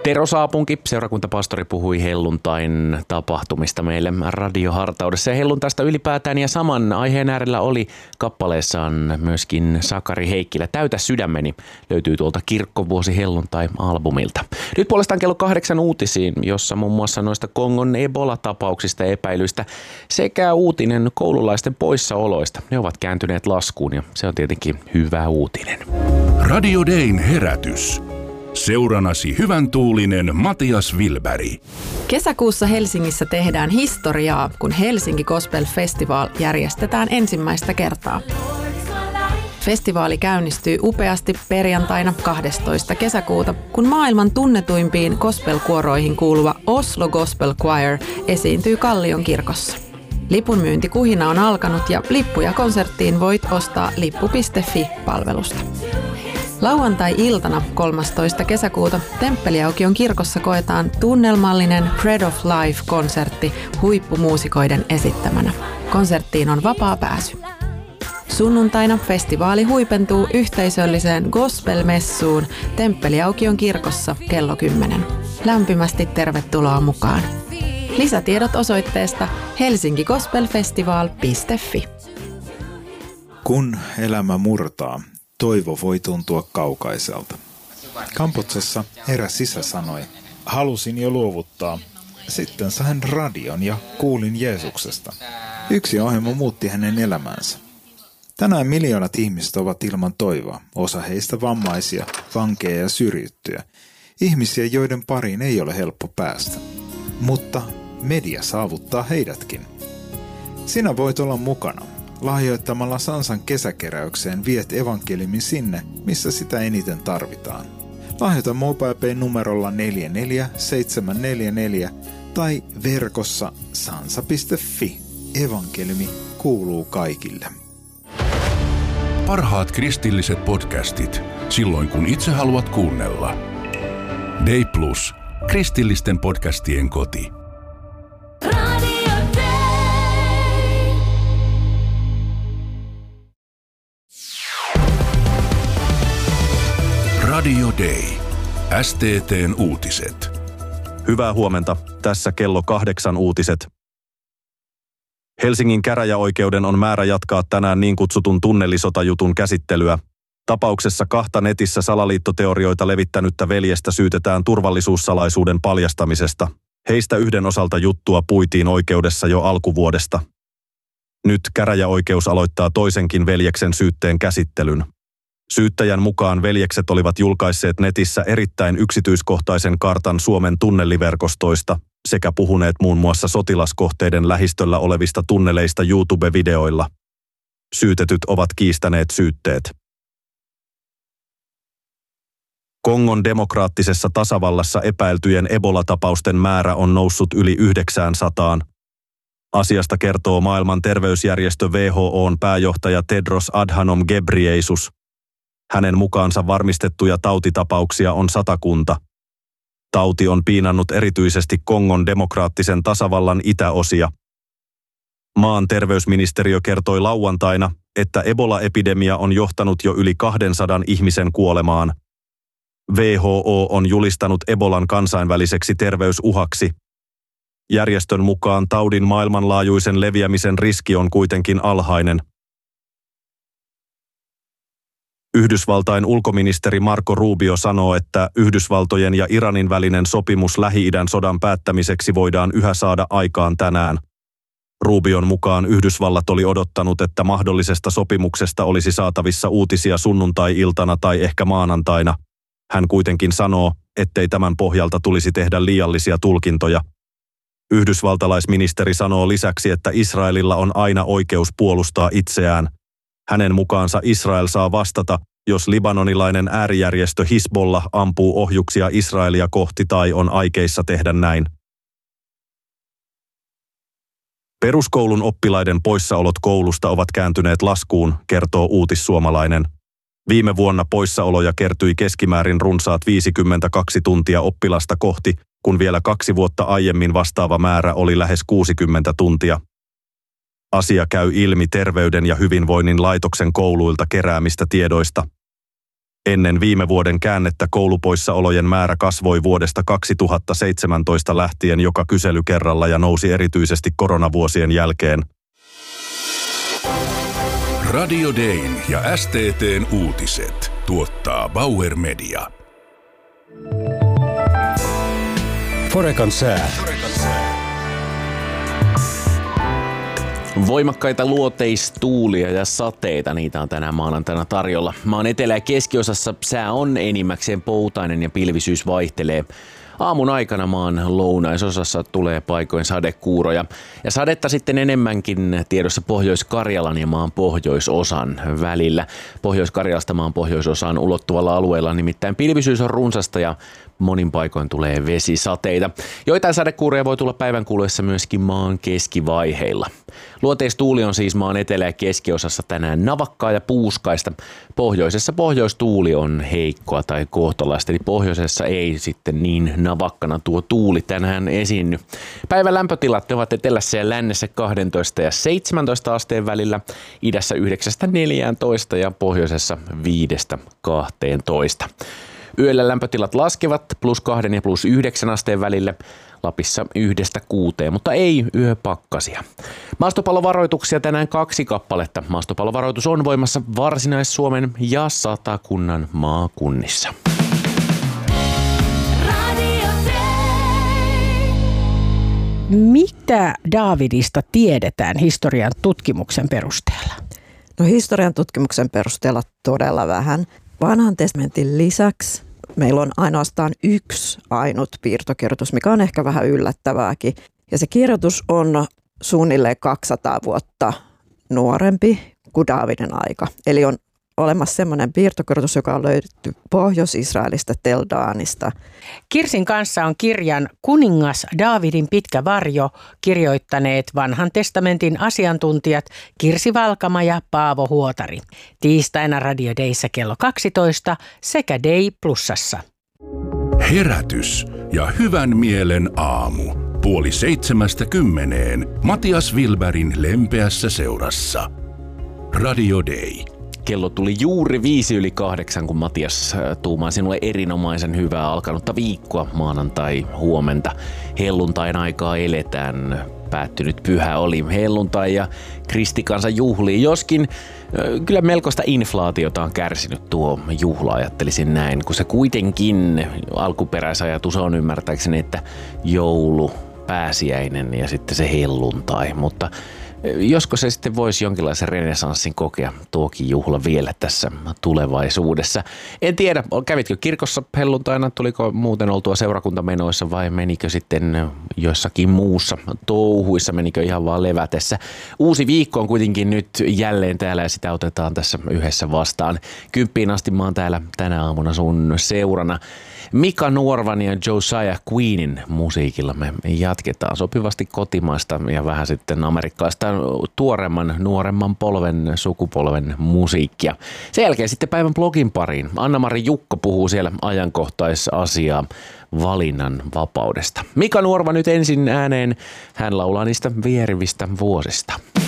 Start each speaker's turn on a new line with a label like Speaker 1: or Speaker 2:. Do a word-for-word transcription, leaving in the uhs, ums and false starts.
Speaker 1: Tero Saapunki, seurakuntapastori, puhui helluntain tapahtumista meille radiohartaudessa ja helluntaista ylipäätään, ja saman aiheen äärellä oli kappaleessaan myöskin Sakari Heikkilä. Täytä sydämeni löytyy tuolta Kirkkovuosi helluntai-albumilta. Nyt puolestaan kello kahdeksan uutisiin, jossa muun muassa noista Kongon Ebola-tapauksista ja epäilyistä sekä uutinen koululaisten poissaoloista. Ne ovat kääntyneet laskuun ja se on tietenkin hyvä uutinen.
Speaker 2: Radio Dayn herätys. Seuranasi hyvän tuulinen Matias Wilberg.
Speaker 3: Kesäkuussa Helsingissä tehdään historiaa, kun Helsinki Gospel Festival järjestetään ensimmäistä kertaa. Festivaali käynnistyy upeasti perjantaina kahdestoista kesäkuuta, kun maailman tunnetuimpiin gospel-kuoroihin kuuluva Oslo Gospel Choir esiintyy Kallion kirkossa. Lipunmyyntikuhina on alkanut ja lippuja konserttiin voit ostaa lippu piste fi-palvelusta. Lauantai-iltana kolmastoista kesäkuuta Temppeliaukion kirkossa koetaan tunnelmallinen Bread of Life-konsertti huippumuusikoiden esittämänä. Konserttiin on vapaa pääsy. Sunnuntaina festivaali huipentuu yhteisölliseen gospel-messuun Temppeliaukion kirkossa kello kymmenen. Lämpimästi tervetuloa mukaan. Lisätiedot osoitteesta helsinki gospel festival piste fi.
Speaker 4: Kun elämä murtaa, toivo voi tuntua kaukaiselta. Kamputsessa eräs isä sanoi, halusin jo luovuttaa. Sitten sain radion ja kuulin Jeesuksesta. Yksi ohjelma muutti hänen elämänsä. Tänään miljoonat ihmiset ovat ilman toivoa, osa heistä vammaisia, vankeja ja syrjittyjä. Ihmisiä, joiden pariin ei ole helppo päästä. Mutta media saavuttaa heidätkin. Sinä voit olla mukana. Lahjoittamalla Sansan kesäkeräykseen viet evankeliumin sinne, missä sitä eniten tarvitaan. Lahjoita MobilePay numerolla neljä neljä seitsemän neljä neljä tai verkossa sansa piste fi. Evankeliumi kuuluu kaikille.
Speaker 2: Parhaat kristilliset podcastit, silloin kun itse haluat kuunnella. Day Plus, kristillisten podcastien koti. Radio Day. S T T:n uutiset.
Speaker 5: Hyvää huomenta. Tässä kello kahdeksan uutiset. Helsingin käräjäoikeuden on määrä jatkaa tänään niin kutsutun tunnelisotajutun käsittelyä. Tapauksessa kahta netissä salaliittoteorioita levittänyttä veljestä syytetään turvallisuussalaisuuden paljastamisesta. Heistä yhden osalta juttua puitiin oikeudessa jo alkuvuodesta. Nyt käräjäoikeus aloittaa toisenkin veljeksen syytteen käsittelyn. Syyttäjän mukaan veljekset olivat julkaisseet netissä erittäin yksityiskohtaisen kartan Suomen tunneliverkostoista sekä puhuneet muun muassa sotilaskohteiden lähistöllä olevista tunneleista YouTube-videoilla. Syytetyt ovat kiistäneet syytteet. Kongon demokraattisessa tasavallassa epäiltyjen Ebola-tapausten määrä on noussut yli yhdeksänsataan. Asiasta kertoo maailman terveysjärjestö W H O:n pääjohtaja Tedros Adhanom Ghebreyesus. Hänen mukaansa varmistettuja tautitapauksia on satakunta. Tauti on piinannut erityisesti Kongon demokraattisen tasavallan itäosia. Maan terveysministeriö kertoi lauantaina, että Ebola-epidemia on johtanut jo yli kahdensadan ihmisen kuolemaan. W H O on julistanut Ebolan kansainväliseksi terveysuhaksi. Järjestön mukaan taudin maailmanlaajuisen leviämisen riski on kuitenkin alhainen. Yhdysvaltain ulkoministeri Marco Rubio sanoo, että Yhdysvaltojen ja Iranin välinen sopimus Lähi-idän sodan päättämiseksi voidaan yhä saada aikaan tänään. Rubion mukaan Yhdysvallat oli odottanut, että mahdollisesta sopimuksesta olisi saatavissa uutisia sunnuntai-iltana tai ehkä maanantaina. Hän kuitenkin sanoo, ettei tämän pohjalta tulisi tehdä liiallisia tulkintoja. Yhdysvaltalaisministeri sanoo lisäksi, että Israelilla on aina oikeus puolustaa itseään. Hänen mukaansa Israel saa vastata, jos libanonilainen äärijärjestö Hizbollah ampuu ohjuksia Israelia kohti tai on aikeissa tehdä näin. Peruskoulun oppilaiden poissaolot koulusta ovat kääntyneet laskuun, kertoo Uutissuomalainen. Viime vuonna poissaoloja kertyi keskimäärin runsaat viisikymmentäkaksi tuntia oppilasta kohti, kun vielä kaksi vuotta aiemmin vastaava määrä oli lähes kuusikymmentä tuntia. Asia käy ilmi Terveyden ja hyvinvoinnin laitoksen kouluilta keräämistä tiedoista. Ennen viime vuoden käännettä koulupoissaolojen määrä kasvoi vuodesta kaksituhattaseitsemäntoista lähtien joka kyselykerralla ja nousi erityisesti koronavuosien jälkeen.
Speaker 2: Radio Dayn ja S T T:n uutiset tuottaa Bauer Media.
Speaker 6: Forecan sää.
Speaker 1: Voimakkaita luoteistuulia ja sateita, niitä on tänään maanantaina tarjolla. Maan etelä- ja keskiosassa sää on enimmäkseen poutainen ja pilvisyys vaihtelee. Aamun aikana maan lounaisosassa tulee paikoin sadekuuroja ja sadetta sitten enemmänkin tiedossa Pohjois-Karjalan ja maan pohjoisosan välillä. Pohjois-Karjalasta maan pohjoisosaan ulottuvalla alueella nimittäin pilvisyys on runsasta ja monin paikoin tulee vesisateita. Joitain sadekuuroja voi tulla päivän kuluessa myöskin maan keskivaiheilla. Luoteistuuli on siis maan etelä- ja keskiosassa tänään navakkaa ja puuskaista. Pohjoisessa pohjoistuuli on heikkoa tai kohtalaista, eli pohjoisessa ei sitten niin navakkana tuo tuuli tänään esiinny. Päivän lämpötilat ovat etelässä ja lännessä kaksitoista ja seitsemäntoista asteen välillä, idässä yhdeksästä neljääntoista ja pohjoisessa viidestä kahteentoista. Yöllä lämpötilat laskevat plus kahden ja plus yhdeksän asteen välillä, Lapissa yhdestä kuuteen, mutta ei yöpakkasia. Maastopallovaroituksia tänään kaksi kappaletta. Maastopallovaroitus on voimassa Varsinais-Suomen ja Satakunnan maakunnissa.
Speaker 7: Mitä Daavidista tiedetään historian tutkimuksen perusteella?
Speaker 8: No historian tutkimuksen perusteella todella vähän. Vanhan testamentin lisäksi meillä on ainoastaan yksi ainut piirtokirjoitus, mikä on ehkä vähän yllättävääkin. Ja se kirjoitus on suunnilleen kaksisataa vuotta nuorempi kuin Daavidin aika. Eli on olemassa semmoinen piirtokirjoitus, joka on löydetty Pohjois-Israelista Tel Danista.
Speaker 7: Kirsin kanssa on kirjan Kuningas Daavidin pitkä varjo kirjoittaneet vanhan testamentin asiantuntijat Kirsi Valkama ja Paavo Huotari. Tiistaina Radio Dayssä kello kaksitoista sekä Day Plusassa.
Speaker 2: Herätys ja hyvän mielen aamu. Puoli seitsemästä kymmeneen Matias Wilbergin lempeässä seurassa. Radio Day.
Speaker 1: Kello tuli juuri viisi yli kahdeksan, kun Matias tuumaa sinulle erinomaisen hyvää alkanutta viikkoa, maanantai huomenta. Helluntain aikaa eletään. Päättynyt pyhä oli helluntai ja kristikansa juhlii, joskin kyllä melkoista inflaatiota on kärsinyt tuo juhla, ajattelisin näin, kun se kuitenkin alkuperäisajatus on ymmärtääkseni, että joulu, pääsiäinen ja sitten se helluntai, mutta josko se sitten voisi jonkinlaisen renessanssin kokea tuokin juhla vielä tässä tulevaisuudessa. En tiedä, kävitkö kirkossa helluntaina, tuliko muuten oltua seurakuntamenoissa vai menikö sitten jossakin muussa touhuissa, menikö ihan vaan levätessä. Uusi viikko on kuitenkin nyt jälleen täällä ja sitä otetaan tässä yhdessä vastaan. Kymppiin asti mä oon täällä tänä aamuna sun seurana. Mika Nuorvan ja Josiah Queenin musiikilla me jatketaan sopivasti kotimaista ja vähän sitten amerikkalaista tuoremman, nuoremman polven, sukupolven musiikkia. Sen jälkeen sitten päivän blogin pariin. Anna-Mari Jukko puhuu siellä ajankohtaisasiaa valinnan vapaudesta. Mika Nuorva nyt ensin ääneen. Hän laulaa niistä vierivistä vuosista.